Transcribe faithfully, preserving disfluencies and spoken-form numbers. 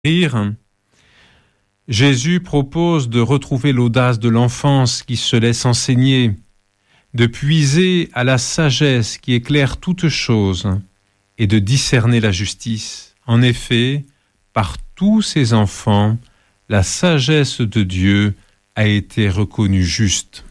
Rire. Jésus propose de retrouver l'audace de l'enfance qui se laisse enseigner, de puiser à la sagesse qui éclaire toute chose et de discerner la justice. En effet, par tous ses enfants, la sagesse de Dieu a été reconnue juste.